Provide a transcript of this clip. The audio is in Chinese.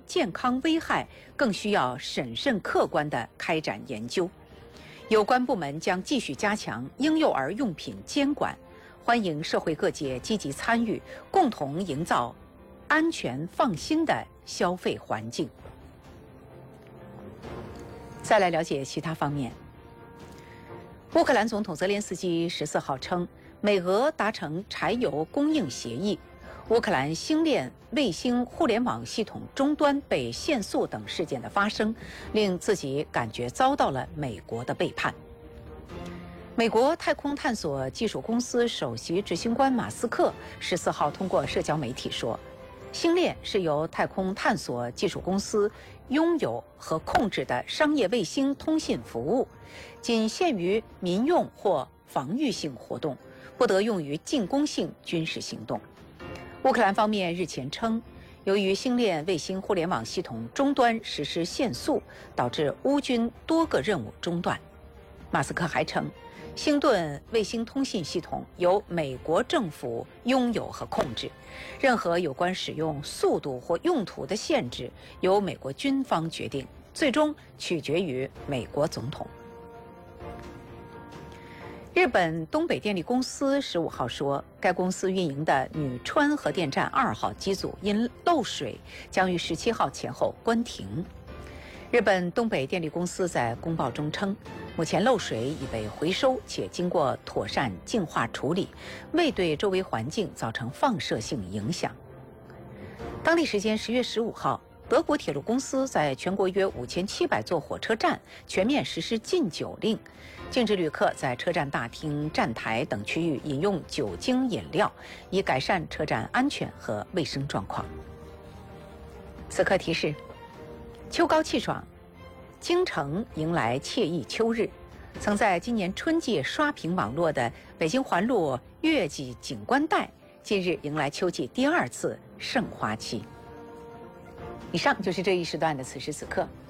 健康危害更需要审慎客观地开展研究。有关部门将继续加强婴幼儿用品监管，欢迎社会各界积极参与，共同营造安全放心的消费环境。再来了解其他方面。乌克兰总统泽连斯基14号称，美俄达成柴油供应协议，乌克兰星链卫星互联网系统终端被限速等事件的发生，令自己感觉遭到了美国的背叛。美国太空探索技术公司首席执行官马斯克14号通过社交媒体说，星链是由太空探索技术公司拥有和控制的商业卫星通信服务，仅限于民用或防御性活动，不得用于进攻性军事行动。乌克兰方面日前称，由于星链卫星互联网系统终端实施限速，导致乌军多个任务中断。马斯克还称，星盾卫星通信系统由美国政府拥有和控制，任何有关使用速度或用途的限制由美国军方决定，最终取决于美国总统。日本东北电力公司15号说，该公司运营的女川核电站2号机组因漏水，将于17号前后关停。日本东北电力公司在公报中称，目前漏水已被回收，且经过妥善净化处理，未对周围环境造成放射性影响。当地时间10月15号，德国铁路公司在全国约5700座火车站全面实施禁酒令，禁止旅客在车站大厅、站台等区域饮用酒精饮料，以改善车站安全和卫生状况。此刻提示：秋高气爽，京城迎来惬意秋日。曾在今年春季刷屏网络的北京环路月季景观带，近日迎来秋季第2次盛花期。以上就是这一时段的此时此刻，